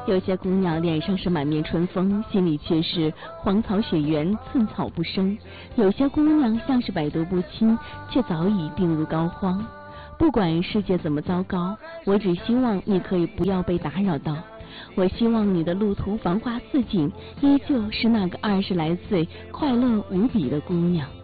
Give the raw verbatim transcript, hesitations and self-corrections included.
有些姑娘脸上是满面春风，心里却是荒草雪原，寸草不生。有些姑娘像是百毒不侵，却早已病入膏肓。不管世界怎么糟糕，我只希望你可以不要被打扰到。我希望你的路途繁华似锦，依旧是那个二十来岁快乐无比的姑娘。